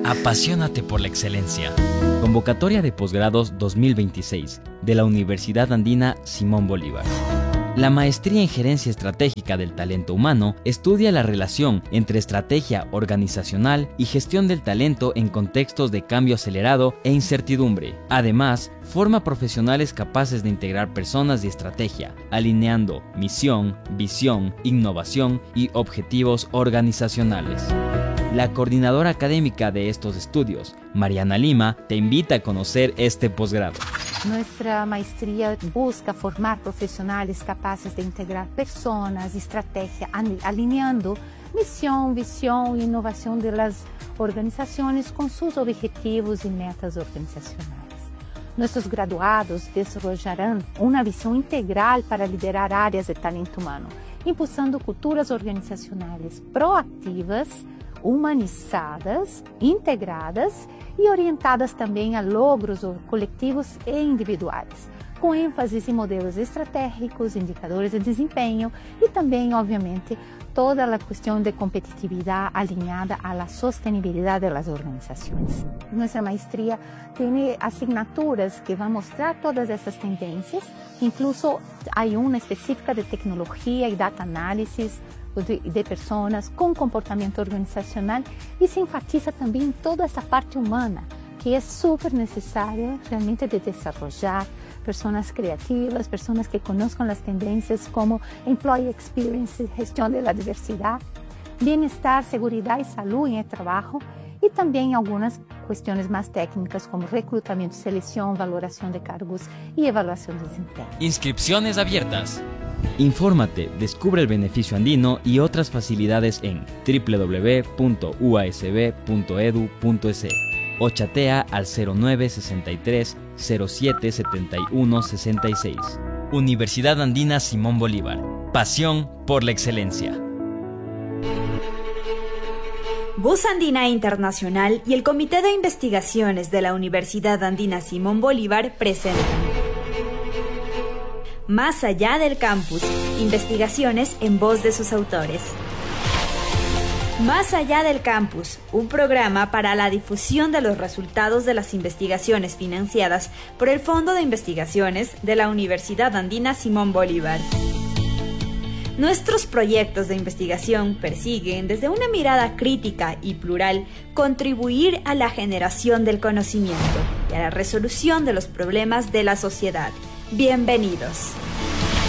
Apasionate por la excelencia. Convocatoria de posgrados 2026 de la Universidad Andina Simón Bolívar. La maestría en Gerencia Estratégica del Talento Humano estudia la relación entre estrategia organizacional y gestión del talento en contextos de cambio acelerado e incertidumbre. Además, forma profesionales capaces de integrar personas y estrategia, alineando misión, visión, innovación y objetivos organizacionales. La coordinadora académica de estos estudios, Mariana Lima, te invita a conocer este posgrado. Nuestra maestría busca formar profesionales capaces de integrar personas, estrategia, alineando misión, visión e innovación de las organizaciones con sus objetivos y metas organizacionales. Nuestros graduados desarrollarán una visión integral para liderar áreas de talento humano, impulsando culturas organizacionales proativas, humanizadas, integradas e orientadas também a logros coletivos e individuais, com ênfase em modelos estratégicos, indicadores de desempenho e também, obviamente, toda a questão de competitividade alinhada à sustentabilidade das organizações. Nossa maestria tem asignaturas que vão mostrar todas essas tendências, incluso há uma específica de tecnologia e data analysis, de pessoas com comportamento organizacional e se enfatiza também toda essa parte humana que é super necessária realmente de desenvolver pessoas criativas, pessoas que conozcan as tendências como employee experience, gestão da diversidade, bem-estar, segurança e saúde em trabalho e também algumas questões mais técnicas como recrutamento, seleção, valoração de cargos e avaliação de desempenho. Inscripciones abiertas. Infórmate, descubre el beneficio andino y otras facilidades en www.uasb.edu.es o chatea al 0963 07 71 66. Universidad Andina Simón Bolívar. Pasión por la excelencia. Voz Andina Internacional y el Comité de Investigaciones de la Universidad Andina Simón Bolívar presentan Más allá del campus, investigaciones en voz de sus autores. Más allá del campus, un programa para la difusión de los resultados de las investigaciones financiadas por el Fondo de Investigaciones de la Universidad Andina Simón Bolívar. Nuestros proyectos de investigación persiguen, desde una mirada crítica y plural, contribuir a la generación del conocimiento y a la resolución de los problemas de la sociedad. Bienvenidos.